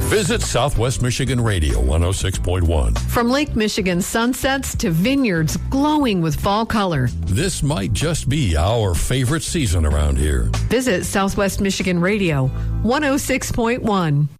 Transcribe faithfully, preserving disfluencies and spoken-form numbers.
Visit Southwest Michigan Radio one oh six point one. From Lake Michigan sunsets to vineyards glowing with fall color. This might just be our favorite season around here. Visit Southwest Michigan Radio one oh six point one.